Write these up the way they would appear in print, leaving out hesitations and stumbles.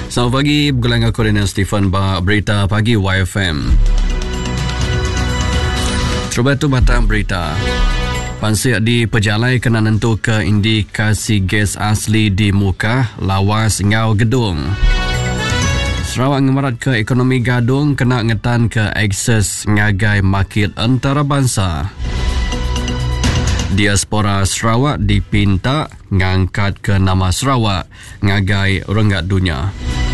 Selamat pagi, bergelang aku dengan Stephen berita pagi YFM. Cuba tu batang berita. Pansir di Pejalai kena nentu ke indikasi gas asli di muka lawas ngau gedung. Sarawak ngemarat ke ekonomi gadung kena ngetan ke akses ngagai market antarabangsa. Diaspora Sarawak dipinta ngangkat ke nama Sarawak ngagai renggat dunia.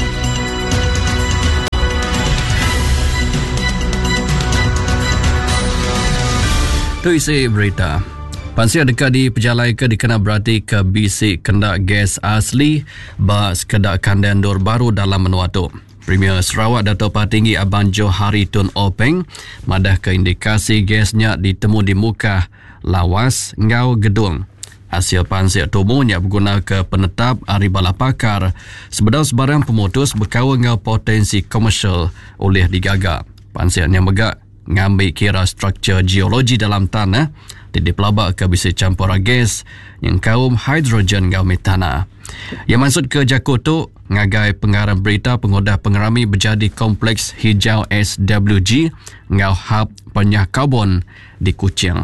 Tu isi berita. Pansir dekat di Pejalai ke dikena berarti ke bisik kendak gas asli ba sekedak kandendor baru dalam menua tu. Premier Sarawak Dato' Patinggi Abang Johari Tun Openg madah ke indikasi gasnya ditemu di muka lawas ngau gedung. Hasil pansir tubuhnya berguna ke penetap hari bala pakar sebedau sebarang pemutus berkawa ngau potensi komersial oleh digagak. Pansirnya megak ngambil kira struktur geologi dalam tanah di pelabak ke bisik campuran gas yang kaum hidrogen ngau metana. Yang maksud ke Jakarta ngagai pengarang berita pengodah pengerami berjadi kompleks hijau SWG ngau hub penyah karbon di Kuching.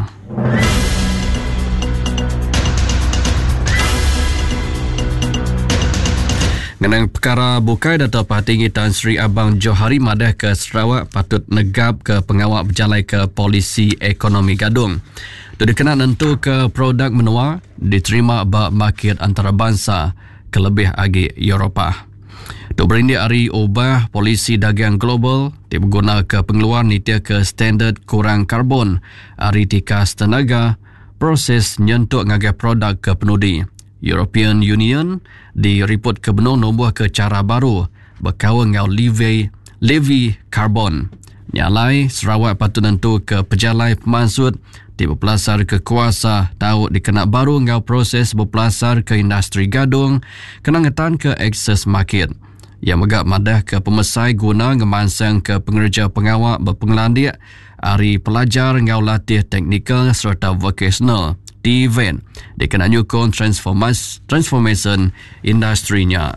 Mengenai perkara bukai Dato' Patinggi Tan Sri Abang Johari madah ke Sarawak patut negap ke pengawal berjalai ke polisi ekonomi gadung. Itu dikenal nentu ke produk menua diterima bak market antarabangsa kelebih agi Eropah. Untuk berindik hari ubah polisi dagang global dibeguna ke pengeluar nitia ke standard kurang karbon hari tikas tenaga proses nyentuk ngagai produk ke penudi. European Union direport ke benung nombor ke cara baru berkawa ngau levy karbon. Nyalai Sarawak patut nentu ke Pejalai pemaksud di berpelasar ke kuasa tahu dikena baru ngau proses berpelasar ke industri gadung kena ngetan ke akses market. Yang megak madah ke pemesai guna ngemansang ke pengerja pengawal berpenglandik hari pelajar ngau latih teknikal serta vocational di event dikena nyukung transformation industrinya.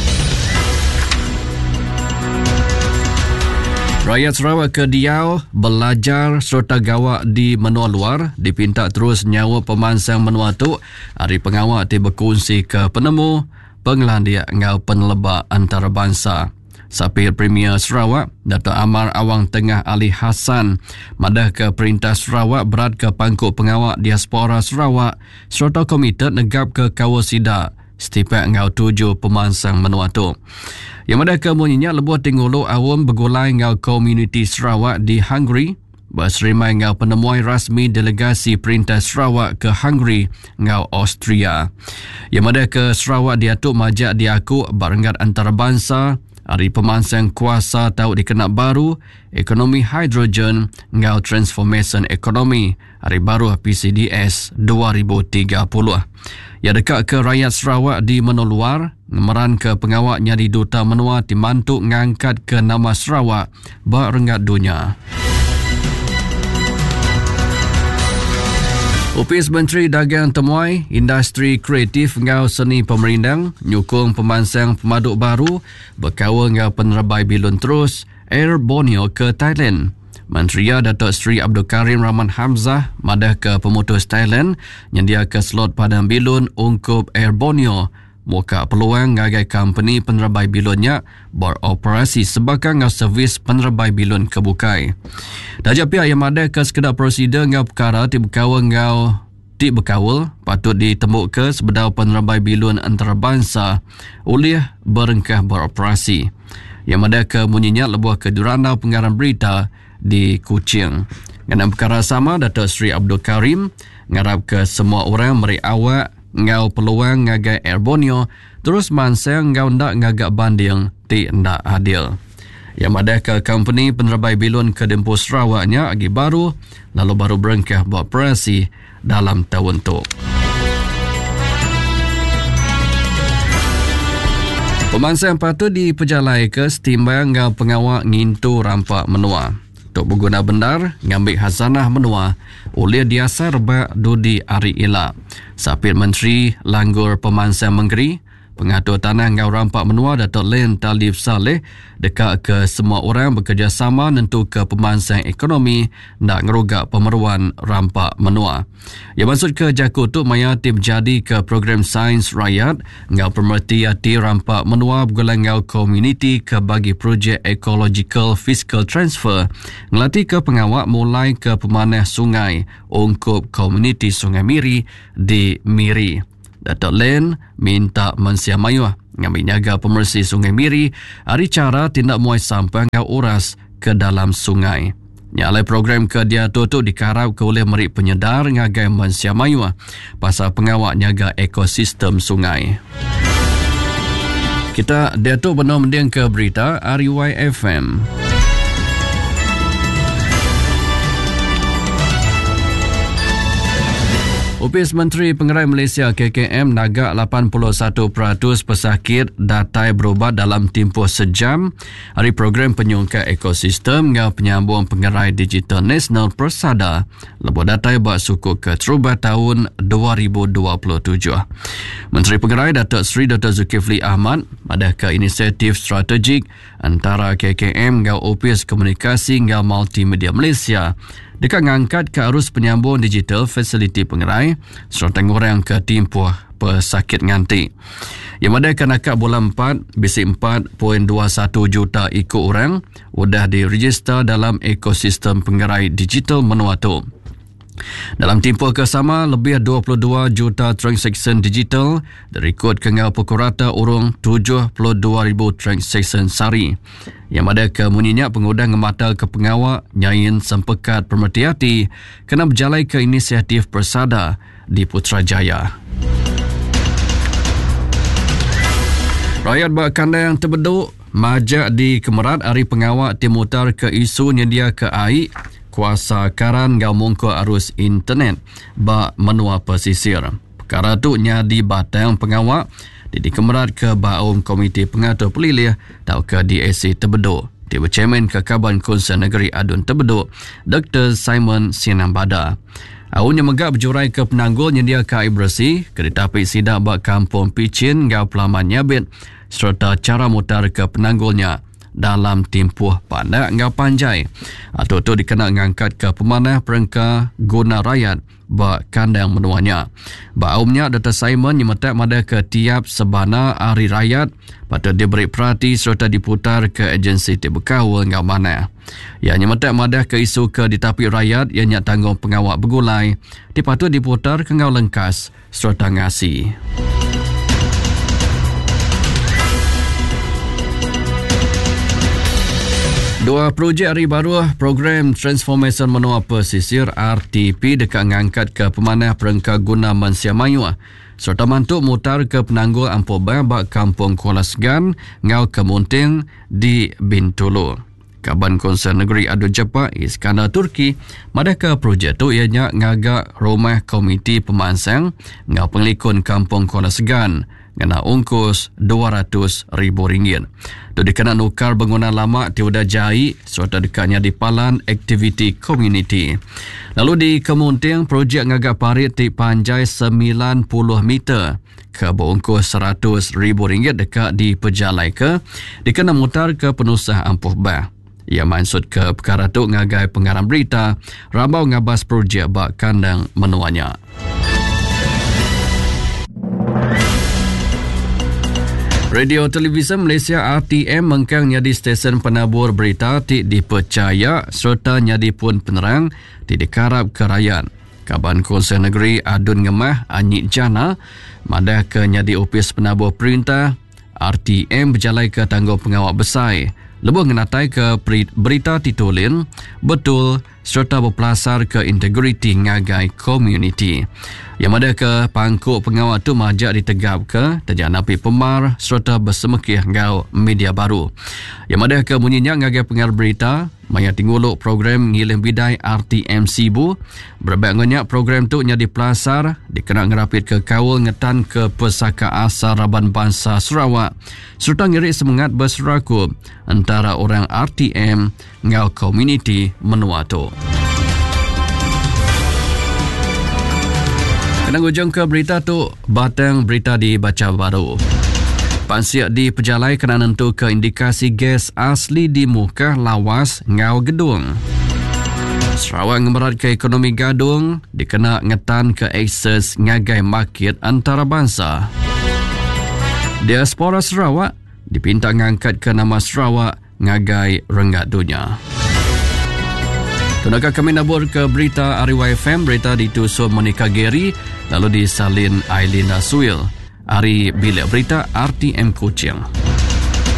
Rakyat Sarawak ke Diau belajar serta gawak di menua luar dipinta terus nyawa pemansang menua tu hari pengawal ti berkongsi ke penemu penglandia ngau penelebak antarabangsa. Sapir Premier Sarawak, Dato' Amar Awang Tengah Ali Hassan, madah ke Perintah Sarawak berat ke pangkuk pengawal diaspora Sarawak serta komited negap ke kawasida setiap ngau 7 pemansang menua tu. Yang madah ke munyinya lebuh tinggulu awam bergulai ngau komuniti Sarawak di Hungary, berserimai ngau penemuai rasmi delegasi Perintah Sarawak ke Hungary ngau Austria. Yang madah ke Sarawak diatuk majak diaku berenggat antarabangsa hari pemansang kuasa tahu dikena baru ekonomi hidrogen ngau transformation ekonomi hari baru PCDS 2030. Ya dekat ke rakyat Sarawak di menua luar ngemeran ke pengawaknya di Duta Menua dimantuk ngangkat ke nama Sarawak bak renggat dunia. Opis Menteri Dagang temuai industri kreatif ngau seni pemerindang nyukung pemansang pemaduk baru berkawa ngau penerebai bilun terus Air Borneo ke Thailand. Menteri Datuk Seri Abdul Karim Rahman Hamzah madah ke pemutus Thailand nyendia ke slot padang bilun ungkup Air Borneo muka peluang ngagai company penerebai bilunnya beroperasi sebagai ngau servis penerebai bilun kebukai. Dajak pihak yang madah ke sekedar prosedur ngau perkara ti berkawal patut ditembuk ke sebedau penerebai bilun antarabangsa oleh berengkah beroperasi. Yang madah ke munyinya lebuh ke Duranau pengarang berita di Kuching. Dengan perkara sama Datuk Seri Abdul Karim ngarap ke semua orang meri awak ngau peluang ngagai Air Borneo terus mansang ngau ndak ngagak banding ti ndak adil. Yang madah ke company penerebai bilun ke Dempo Sarawaknya agi baru lalu baru berengkah beroperasi dalam tahun tu. Pemansang patut di Pejalai ke setimbang ngau pengawak ngintu rampak menua. Tok berguna bendar ngambil hazanah menua oleh diasar bak dudi ari ila. Sapir Menteri Langgur Pemansang Menggeri Pengatur tanah Ngau Rampak Menua Datuk Len Talib Saleh dekat ke semua orang bekerjasama nentu ke pemansang ekonomi nak ngerugak pemeruan Rampak Menua. Ia maksud ke Jaku tu maya tim jadi ke program sains rakyat Ngau pemerhati hati Rampak Menua bergulang Ngau community ke bagi projek ecological fiscal transfer ngelatih ke pengawak mulai ke pemanah sungai ungkup komuniti Sungai Miri di Miri. Datuk Len minta Mensia Mayuh ngambil nyaga pemersih Sungai Miri hari cara tindak muai sampah ngau uras ke dalam sungai. Nyalai program ke dia tu dikarap ke oleh merik penyedar ngagai Mensia Mayuh pasal pengawak nyaga ekosistem sungai. Kita dia tu benar mending ke berita RYFM. Opis Menteri Pengerai Malaysia KKM nagak 81% pesakit datai berubat dalam tempoh sejam hari program penyungkai ekosistem dengan penyambung pengerai digital nasional Persada lebuh datai buat suku ke terubat tahun 2027. Menteri Pengerai Datuk Seri Dr. Zulkifli Ahmad ada ke inisiatif strategik antara KKM dengan Opis Komunikasi dengan Multimedia Malaysia dekat ngangkat ke arus penyambung digital fasiliti pengerai serta ngurang ke tempoh pesakit nganti. Yang ada kanakat bulan 4, bisi 4.21 juta ikut orang sudah diregister dalam ekosistem pengerai digital Menua tu. Dalam tempoh kesama, lebih 22 juta transaksi digital direkod ke ngau pukul rata urung 72,000 transaksi sehari. Yang ada kemuninya pengundang ngematal ke pengawak nyain sempekat pemerhati hati kena berjalai ke inisiatif Persada di Putrajaya. Rakyat Bakandai yang terbeduk majak di Kemerat hari pengawak timutar ke isu nyedia ke air kuasa karan ngau mungko arus internet bak Menua Pesisir. Perkara tu nyadi batang pengawak di Kemerat ke Baum Komiti Pengatur Pelilih atau ke DAC Terbeduk. Tiba Chairman Kekaban Konsern Negeri Adun Terbeduk, Dr. Simon Sinambada. Awalnya megak berjurai ke penanggul nyedia ke air bersih, kereta api sidak bak Kampung Picin ngau Pelaman Nyabit serta cara mutar ke penanggulnya dalam tempoh pandak ngau panjai. Atau tu dikenal ngangkat ke pemanah perengka guna rakyat bak kandang menuanya. Baumnya Dr. Simon nyemetak mada ke tiap sebana hari rakyat patut diberi perhati serta diputar ke agensi tibukawal ngau mana. Ia nyemetak mada ke isu ke ditapi rakyat yang nyak tanggung pengawak bergulai dipatut diputar ke ngau lengkas serta ngasi. Dua projek hari baru program Transformation Menua Pesisir RTP dekat ngangkat ke pemanah perengka guna Mensia Mayuh serta mantuk mutar ke penanggul Ampoba bak Kampung Kuala Segan ngau Kemunting di Bintulu. Kaban Konsern Negeri Adun Jepak Iskandar Turki madah ke projek tu ianya ngagak rumah komiti pemansang ngau pengelikun Kampung Kuala Segan kena ungkus RM200,000. Tu dikena nukar bangunan lama tiada jai serta dekatnya di Palan Activity Community. Lalu di Kemunting, projek ngagak parit di panjai 90 meter ke berungkus RM100,000 dekat di Pejalai ke dikena mutar ke penusah Ampuh Bah. Ia maksud ke perkara tu ngagai pengarang berita rambau ngabas projek bak kandang menuanya. Radio Televisi Malaysia RTM mengkang nyadi stesen penabur berita ti dipercaya serta nyadi pun penerang ti dikarap ke rakyat. Kaban Konsern Negeri Adun Ngemah Anyik Jana madah ke nyadi opis penabur perintah RTM berjalai ke tanggung pengawak besar. Lebuh ngenatai ke berita titulin betul serta berpelasar ke integriti ngagai komuniti. Yang ada ke pangkuk pengawal tu majak ditegap ke terjanapi pemar serta bersemekih ngau media baru. Yang ada ke bunyinya ngagai pengar berita maya tingguluk program ngiling bidai RTM Sibu berbangunnya program tu nya dipelasar dikena ngerapit ke kawul ngetan ke pesaka asal Raban Bangsa Sarawak serta ngirik semangat berseraku antara orang RTM ngau komuniti Menua tu. Kenang ujung ke berita tu batang berita dibaca baru. Pansiak di Pejalai kena nentu ke indikasi gas asli di muka lawas ngau gedung. Sarawak ngemerat ke ekonomi gadung dikena ngetan ke akses ngagai market antarabangsa. Diaspora Sarawak dipinta ngangkat ke nama Sarawak ngagai renggat dunia. Tunakah kami nabur ke berita Ariwa FM, berita ditusun Monica Geri, lalu disalin Aileen Aswil. Ari Bilik Berita RTM Kuching.